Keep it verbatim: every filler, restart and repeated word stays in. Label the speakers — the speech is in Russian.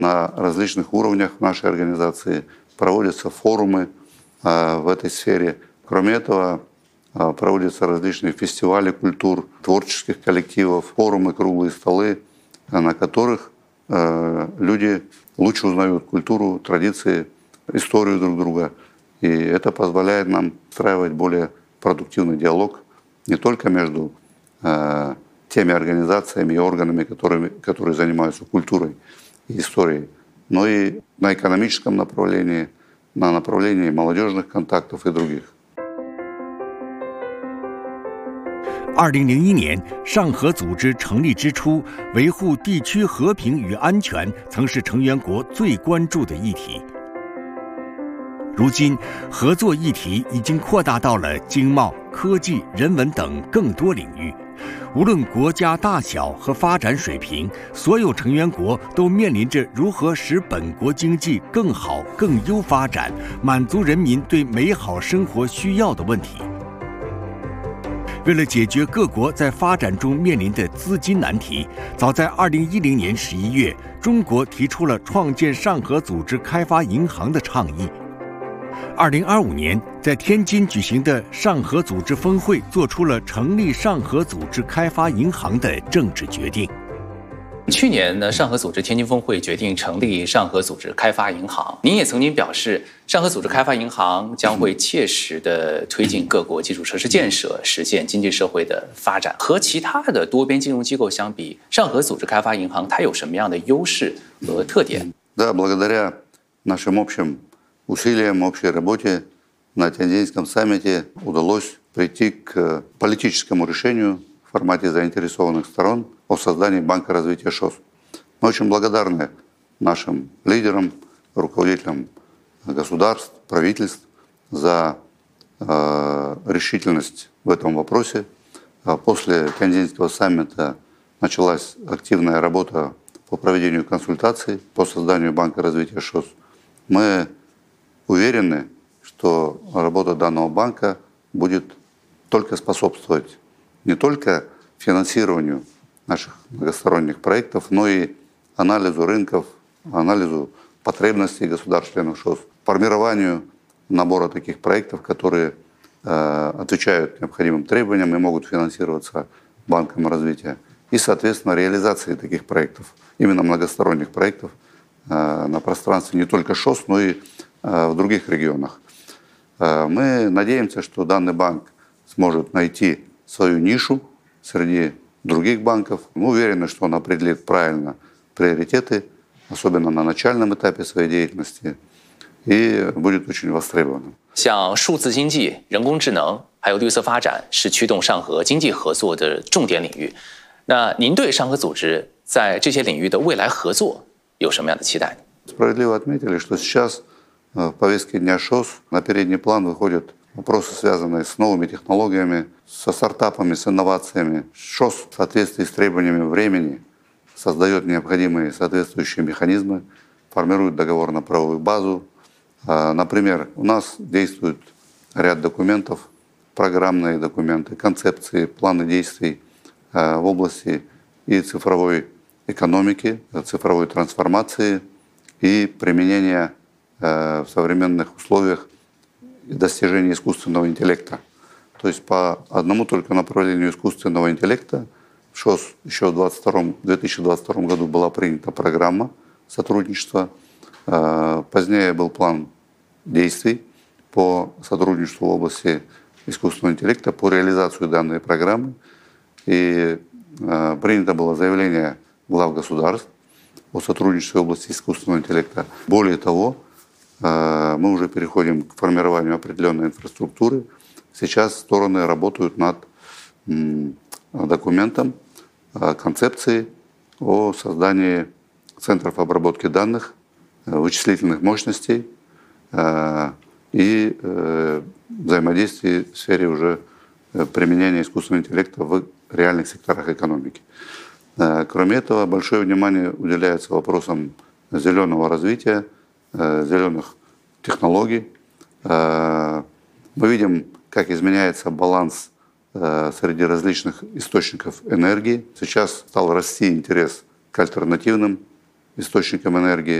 Speaker 1: На различных уровнях в нашей организации проводятся форумы в этой сфере. Кроме этого, проводятся различные фестивали культур, творческих коллективов, форумы, круглые столы, на которых люди лучше узнают культуру, традиции, историю друг друга. И это позволяет нам устраивать более продуктивный диалог не только между э, теми организациями и органами, которыми, которые занимаются культурой и историей, но и на экономическом направлении, на направлении молодежных контактов и других.
Speaker 2: 二零零一年，上合组织成立之初，维护地区和平与安全曾是成员国最关注的议题。如今，合作议题已经扩大到了经贸、科技、人文等更多领域。无论国家大小和发展水平，所有成员国都面临着如何使本国经济更好、更优发展，满足人民对美好生活需要的问题。为了解决各国在发展中面临的资金难题，早在二零一零年十一月，中国提出了创建上合组织开发银行的倡议。二零二五年，在天津举行的上合组织峰会做出了成立上合组织开发银行的政治决定。
Speaker 3: 去年呢，上合组织天津峰会决定成立上合组织开发银行。您也曾经表示，上合组织开发银行将会切实地推进各国基础设施建设，实现经济社会的发展。和其他的多边金融机构相比，上合组织开发银行它有什么样的优势和特点？
Speaker 1: Да, благодаря нашим общим усилиям, общей работе на Тяньцзинском саммите удалось прийти к политическому решению в формате заинтересованных сторон о создании Банка развития ШОС. Мы очень благодарны нашим лидерам, руководителям государств, правительств за э, решительность в этом вопросе. После Тяньцзинского саммита началась активная работа по проведению консультаций по созданию Банка развития ШОС. Мы уверены, что работа данного банка будет только способствовать не только финансированию наших многосторонних проектов, но и анализу рынков, анализу потребностей государств-членов ШОС, формированию набора таких проектов, которые э, отвечают необходимым требованиям и могут финансироваться Банком развития, и, соответственно, реализации таких проектов, именно многосторонних проектов э, на пространстве не только ШОС, но и э, в других регионах. Э, мы надеемся, что данный банк сможет найти свою нишу среди других банков. Мы уверены, что он определит правильно приоритеты, особенно на начальном этапе своей деятельности, и будет очень востребованным.
Speaker 3: 像数字经济、人工智能还有绿色发展是驱动上合经济合作的重点领域。那您对上合组织在这些领域的未来合作有什么样的期待？
Speaker 1: Справедливо отметили, что сейчас в повестке дня ШОС на передний план выходят вопросы, связанные с новыми технологиями, со стартапами, с инновациями. ШОС в соответствии с требованиями времени создает необходимые соответствующие механизмы, формирует договорно-правовую базу. Например, у нас действует ряд документов, программные документы, концепции, планы действий в области и цифровой экономики, цифровой трансформации и применения в современных условиях достижения искусственного интеллекта. То есть по одному только направлению искусственного интеллекта в ШОС еще в две тысячи двадцать втором году была принята программа сотрудничества. Позднее был план действий по сотрудничеству в области искусственного интеллекта, по реализации данной программы. И принято было заявление глав государств о сотрудничестве в области искусственного интеллекта. Более того, мы уже переходим к формированию определенной инфраструктуры. Сейчас стороны работают над документом, концепцией о создании центров обработки данных, вычислительных мощностей и взаимодействии в сфере уже применения искусственного интеллекта в реальных секторах экономики. Кроме этого, большое внимание уделяется вопросам зеленого развития, зеленых технологий. Мы видим, как изменяется баланс среди различных источников энергии. Сейчас стал расти интерес к альтернативным источником энергии.